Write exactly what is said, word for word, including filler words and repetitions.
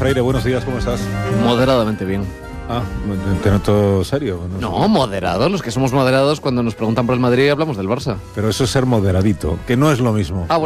Freire, buenos días, ¿cómo estás? Moderadamente bien. Ah, te noto serio. No, no moderados, los que somos moderados cuando nos preguntan por el Madrid hablamos del Barça. Pero eso es ser moderadito, que no es lo mismo. Ah,